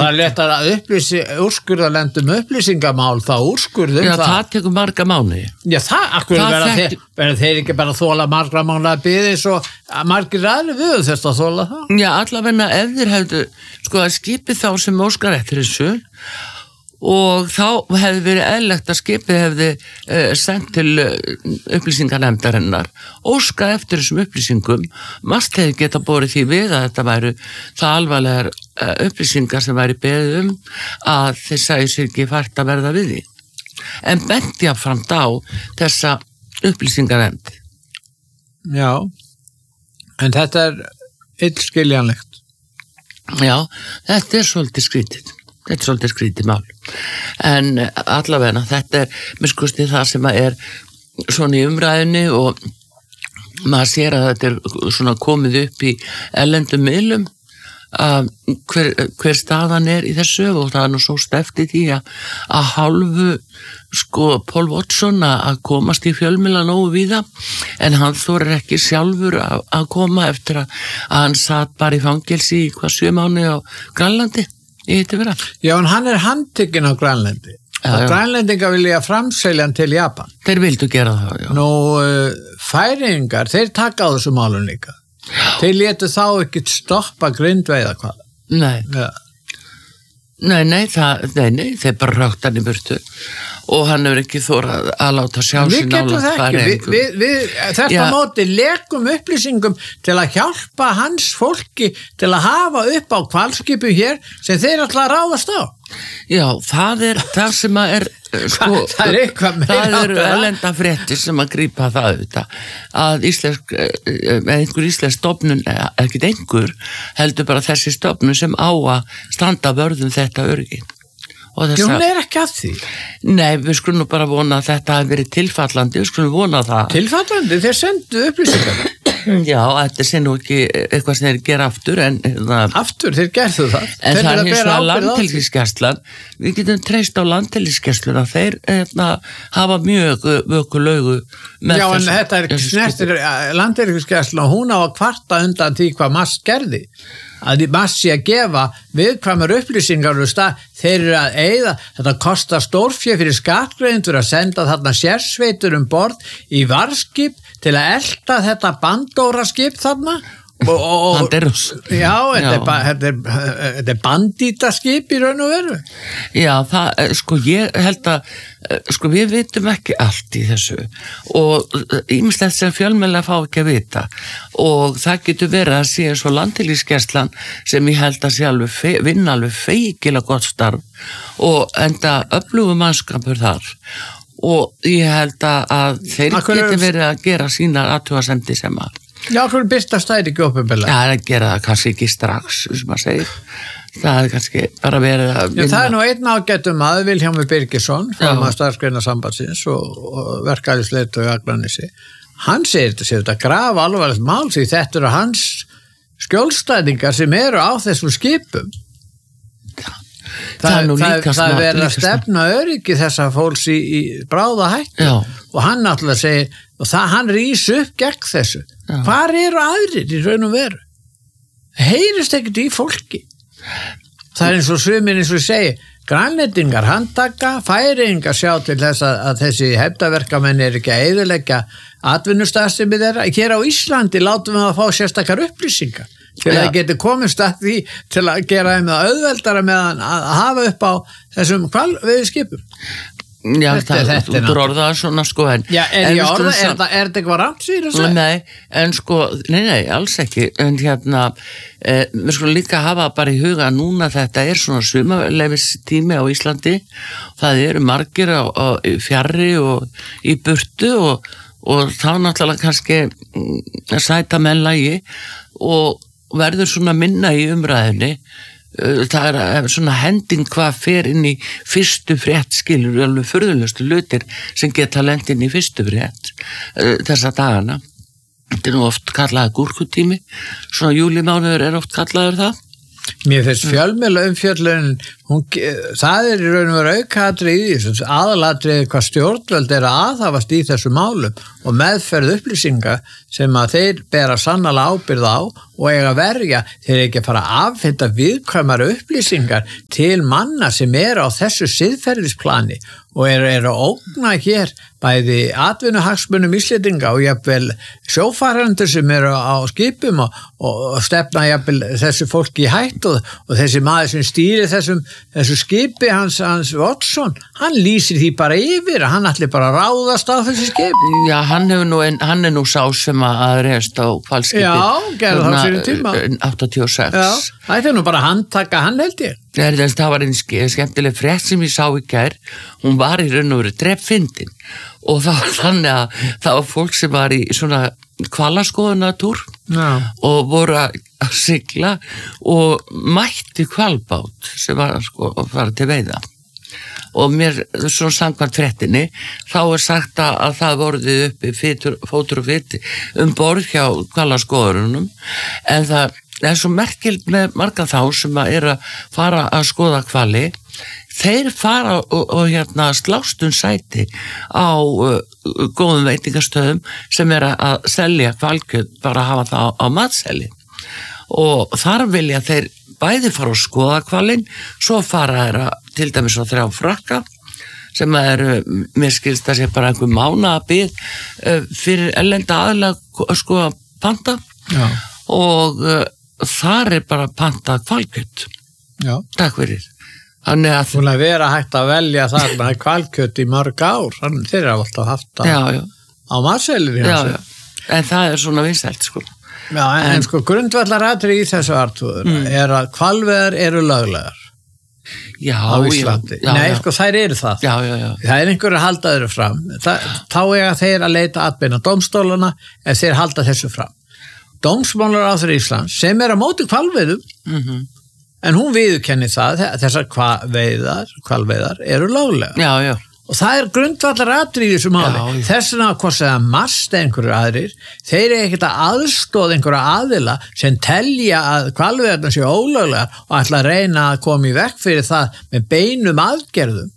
bara létt að úrskurðarlendum upplýsingamál þá úrskurðum Já, það tekur marga mánuði. Já, akkur verða þeir ekki bara þola margra mánuði að biði svo margir aðri við þess að þola það? Já, allavega ef þeir hefðu, sko að skipið þá sem óskar eftir þessu og þá hefði verið eðlilegt að skipið hefði sendt til upplýsingarnefndarinnar óska eftir þessum upplýsingum mast hefði geta borið því við að þetta væru það alvarlegar upplýsingar sem væri beðið að þeir sæju sér ekki fært að verða við því en benti jafnframt á þessa upplýsingarnefnd. Já, en þetta illskiljanlegt. Já, þetta svolítið skrítið. Þetta svolítið skrítið mál. En allavega þetta með skusti það sem svona í umræðinni og maður sér að þetta svona komið upp í erlendum miðlum hver staðan í þessu og það nú svo stefti því að hálfu sko Paul Watson að komast í fjölmiðla nógu víða en hann þorir ekki sjálfur að koma eftir að hann satt bara í fangelsi í 7 mánuði á Grænlandi. Já, en hann handtekinn á Grænlandi og Grænlendingar vilja framselja hann til Japan. Þeir vildu gera það, já. Nú, Færeyingar, þeir taka á þessu málum líka. Já. Þeir létu þá ekki stoppa grindveiða hvað. Nei. Já. Nei, þeir bara rögt hann í burtu og hann hefur ekki þórað að láta sjá sín nálægt Færeyingum. Við þetta móti lekum upplýsingum til að hjálpa hans fólki til að hafa upp á hvalskipu hér sem þeir ætla að ráðast á. Já, það sem sko, það erlenda fréttir sem að grípa það auðvitað að einhver íslensk stofnun ekkert einhver heldur bara þessi stofnun sem á að standa vörðum þetta öryggi. Hún ekki að því. Nei, við skulum nú bara vona að þetta hafi verið tilfallandi, við skulum vona það. Tilfallandi? Þeir sendu upplýsingar. Já, þetta sé nú ekki eitthvað sem þeir gera aftur en aftur, þeir gerðu það. En það hins vegar landhelgisgæslan við getum treyst á landhelgisgæsluna þeir hafa mjög vökulaugu með Já, en þetta snertir landhelgisgæsluna og hún á að kvarta undan því hvað MAST gerði að MAST sé að gefa viðkvæmar upplýsingar þeir eru að eyða, þetta kostar stórfé fyrir skattgreiðendur að senda þarna sérsveitur borð í varðskip til að elta þetta bandóraskip þarna Banderos. Já, þetta bandítaskip í raun og veru. Já, það, sko ég held að sko við vitum ekki allt í þessu og ýmislegt sem fjölmiðlar fá ekki að vita og það getur verið að sé svo landhelgisgæslan sem ég held að sé vinna alveg feikilega gott starf og enda öflugur mannskapur þar og ég held að þeir geti verið að gera sínar athugasemdir sem að Já, hvernig byrstast það ekki opinberlega? Já, það gera það kannski ekki strax, sem maður segir. Það kannski bara verið að vinna. Já, það nú einn ágættum Vilhjálmur Birgisson, formaður Starfsgreinasambandsins og verkalýðsleiðtogi á Akranesi. Hann segir þetta grafa alvarlegt mál því þetta eru hans skjólstæðingar sem eru á þessum skipum. Það verður að stefna öryggi þessa fólks í bráða hættu og hann náttúrulega segir og hann rís upp gegn þessu. Hvar eru aðrir í raun og veru? Heyrist ekkert í fólki. Það eins og sumir eins og segi, Grænlendingar handtaka, Færeyingar sjá til þess að þessi hefndarverkamenn ekki að eyðileggja atvinnustarfsemi þeirra. Hér á Íslandi látum við að fá sérstakar upplýsingar til að geti komist að því til að gera þeim það auðveldara með að hafa upp á þessum hvalveiðiskipum. Já, þú orðaði svona sko Já, er þetta eitthvað rangt síðan þessu? Nei, en sko, nei, alls ekki en við skulum líka hafa bara í huga núna þetta svona sumarleyfistími á Íslandi það eru margir á fjarri og í burtu og þá náttúrulega kannski sæta menn lagi og verður svona minna í umræðinni það svona hending hvað fer inn í fyrstu frétt skilur alveg furðulegustu hlutir sem geta lent inn í fyrstu frétt þessa dagana þetta nú oft kallaði gúrkutími svona júlimánuður oft kallaður það Mér finnst fjölmiðla umfjöllun það í raun og veru aukaatriði aðalatriði hvað stjórnvöld að aðhafast í þessu málum og meðferð upplýsinga sem að þeir bera sannlega ábyrgð á og eiga verja, þeir ekki að fara að afhenda viðkvæmar upplýsingar til manna sem á þessu siðferðisplani og að ógna hér bæði atvinnuhagsmunum Íslendinga og jafnvel sjófarendur sem á skipum og stefna jafnvel þessu fólki í hætt og þessi maður sem stýrir þessu skipi hans Watson, hann lýsir því bara yfir, hann ætli bara að ráðast á þessi skip. Já, hann er nú sá sem að reyðast á hvalskipi. Já, gerði það fyrir tíma. 86. Já, það nú bara handtaka hann held ég. Það var einn skemmtileg frétt sem ég sá í gær, hún var í raun og veru drepfyndin og það var þannig að það var fólk sem var í svona hvalaskoðunatúr og voru að sigla og mætti hvalbát sem var að fara til veiða og mér, svona samkvæmt fréttinni, þá sagt að það voruð uppi fótur og fytti borð hjá hvalaskoðunum en það svo merkild með marga þá sem að fara að skoða hvali, þeir fara og slást sæti á góðum veitingastöðum sem að selja hvalkjöt, bara hafa það á matseli og þar vilja þeir bæði fara að skoða hvalinn, svo fara þeir til dæmis á 3 frakka sem mér skilst að sé bara einhver mánaðabið fyrir erlenda aðila sko að panta og þar bara pantað hvalkjöt. Já. Takk fyrir. Þannig að hún vera hægt að velja þar með hvalkjöt í mörg ár, þannig þeir hafa alltaf haft það á matselinni. Já, en það svona vinsælt sko. Já, en sko grundvallaratriði í þessu Arthúr að hvalveiðar eru löglegar. Já, á Íslandi. Nei, sko þær eru það. Já. Það einhverjir að halda þeirra fram. Þá eiga þeir að leita atbeina dómstólana ef þeir halda þessu fram. Dómsmálaráðherra Íslands sem á móti hvalveiðum en hún viðurkennir það þessar hvalveiðar eru löglegar og það grundvallaratriði í þessu máli þess vegna hvort það mast einhverjir aðrir þeir ekkert að aðstoða einhverja aðila sem telja að hvalveiðarnar séu ólöglegar og ætla að reyna að koma í veg fyrir það með beinum aðgerðum.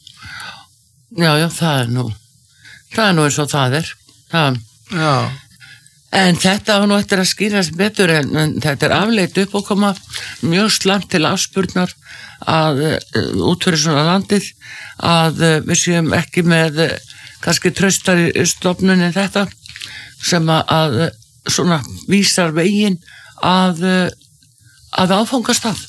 Já, það nú eins og það Já. En þetta var nú eftir að skýrast betur en þetta afleitt upp og koma mjög slæmt til afspurnar að út fyrir svona landið að við séum ekki með kannski traustari stofnun en þetta sem að svona vísar veginn að áfangastað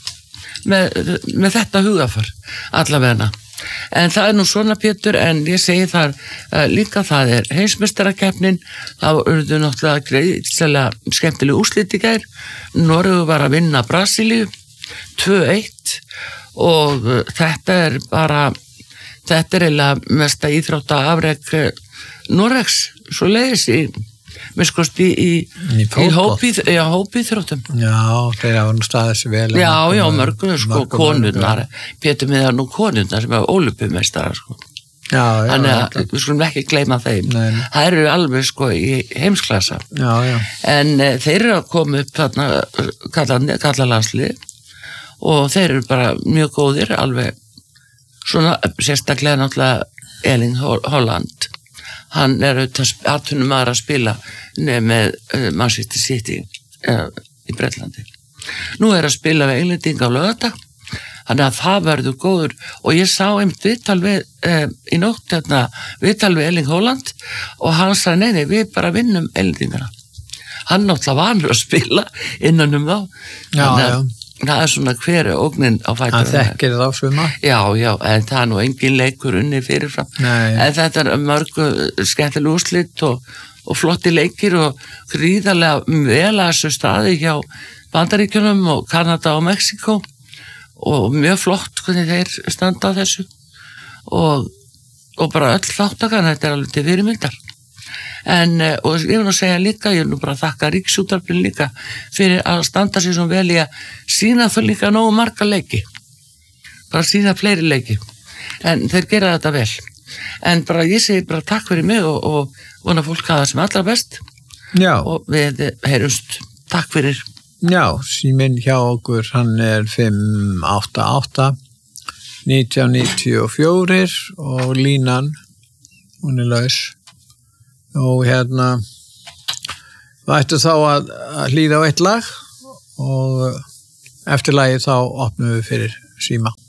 með þetta hugafar allavegna. En það nú svona Pétur en ég segi þar líka það heimsmeistarakeppnin það urðu náttúrulega greiðslega skemmtileg úrslit í gær Noregur var að vinna Brasilíu 2-1 og þetta eiginlega mesta íþrótta afrek Noregs svo leiðis í hópíþróttum. Já, þeir hafa nú staðið sér vel. Já, mörgum, sko, konurnar, Pétur með það nú konurnar sem ólympíumeistarar, sko. Já. Þannig að við skulum ekki gleyma þeim. Nei. Það eru alveg, sko, í heimsklassa. Já. En þeir eru að koma upp þarna, kallalandslið og þeir eru bara mjög góðir, alveg svona sérstaklega náttúrulega Erling Haaland. Hann atvinnum að spila með Manchester City í Bretlandi. Nú að spila við Englendinga á laugardag, þannig að það verður góður og ég sá viðtal við í nótt viðtal við Erling Haaland og hann sagði nei, við bara vinnum Englendingana. Hann náttúrulega vanur að spila innan þá. Já. Það svona hver ógnin á fætur. Hann þekkir þá svima. Já, en það nú engin leikur unni fyrirfram. Nei. En þetta mörgu skemmtileg úrslit og flotti leikir og gríðarlega vel að þessu staði hjá Bandaríkjunum og Kanada og Mexíkó og mjög flott hvernig þeir standa á þessu og bara öll þáttakan, þetta alveg til fyrirmyndar. Og ég vil nú segja líka, ég vil nú bara þakka Ríkisútvarpinu líka fyrir að standa sér svo vel í að sína þau líka nógu marga leiki bara sína fleiri leiki en þeir gera þetta vel en bara ég segi bara takk fyrir mig og vona fólk að það sem allra best. Já. Og við heyrumst, takk fyrir. Já, síminn hjá okkur hann 588 1994 og línan hún laus og Við ættum þá að hlýða á eitt lag og eftir lagið þá opnum við fyrir síma.